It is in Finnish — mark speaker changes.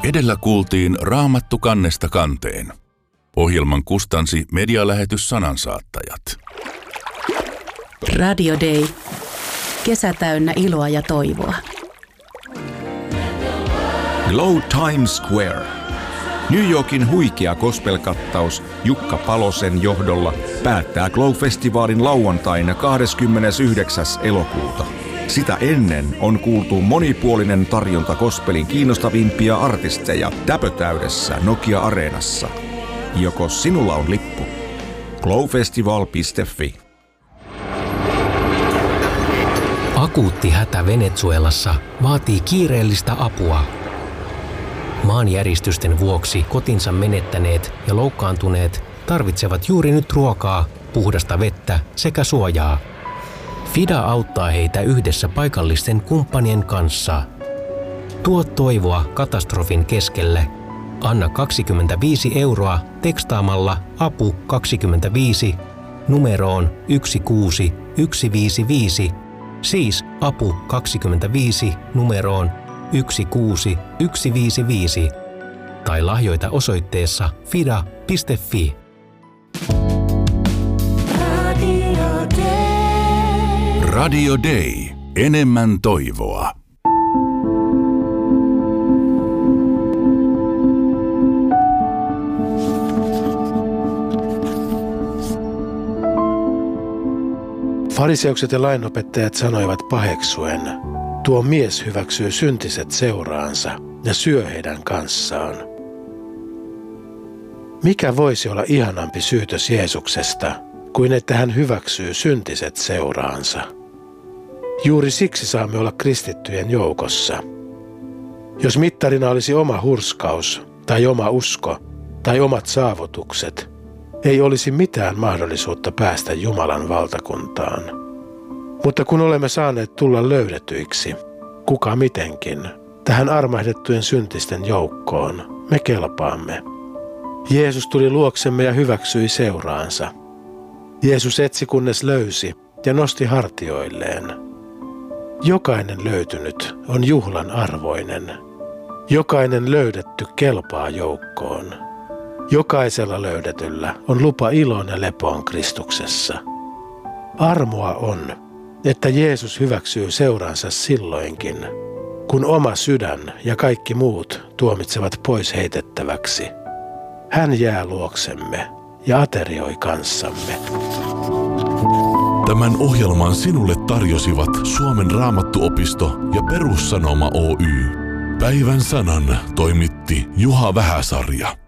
Speaker 1: Edellä kuultiin Raamattu kannesta kanteen. Ohjelman kustansi medialähetys Sanansaattajat.
Speaker 2: Radio Day. Kesä täynnä iloa ja toivoa.
Speaker 3: Glow Times Square. New Yorkin huikea gospel-kattaus Jukka Palosen johdolla päättää Glow-festivaalin lauantaina 29. elokuuta. Sitä ennen on kuultu monipuolinen tarjonta gospelin kiinnostavimpia artisteja täpötäydessä Nokia-areenassa. Joko sinulla on lippu? glowfestival.fi.
Speaker 4: Akuutti hätä Venezuelassa vaatii kiireellistä apua. Maanjäristysten vuoksi kotinsa menettäneet ja loukkaantuneet tarvitsevat juuri nyt ruokaa, puhdasta vettä sekä suojaa. FIDA auttaa heitä yhdessä paikallisten kumppanien kanssa. Tuo toivoa katastrofin keskelle. Anna 25 € tekstaamalla apu 25 numeroon 16155, siis apu 25 numeroon 16155, tai lahjoita osoitteessa fida.fi.
Speaker 1: Radio Day. Enemmän toivoa.
Speaker 5: Fariseukset ja lainopettajat sanoivat paheksuen, tuo mies hyväksyy syntiset seuraansa ja syö heidän kanssaan. Mikä voisi olla ihanampi syytös Jeesuksesta, kuin että hän hyväksyy syntiset seuraansa? Juuri siksi saamme olla kristittyjen joukossa. Jos mittarina olisi oma hurskaus, tai oma usko, tai omat saavutukset, ei olisi mitään mahdollisuutta päästä Jumalan valtakuntaan. Mutta kun olemme saaneet tulla löydetyiksi, kuka mitenkin, tähän armahdettujen syntisten joukkoon, me kelpaamme. Jeesus tuli luoksemme ja hyväksyi seuraansa. Jeesus etsi kunnes löysi ja nosti hartioilleen. Jokainen löytynyt on juhlan arvoinen. Jokainen löydetty kelpaa joukkoon. Jokaisella löydetyllä on lupa iloon ja lepoon Kristuksessa. Armoa on, että Jeesus hyväksyy seuransa silloinkin, kun oma sydän ja kaikki muut tuomitsevat pois heitettäväksi. Hän jää luoksemme ja aterioi kanssamme.
Speaker 6: Tämän ohjelman sinulle tarjosivat Suomen Raamattuopisto ja Perussanoma Oy. Päivän sanan toimitti Juha Vähäsarja.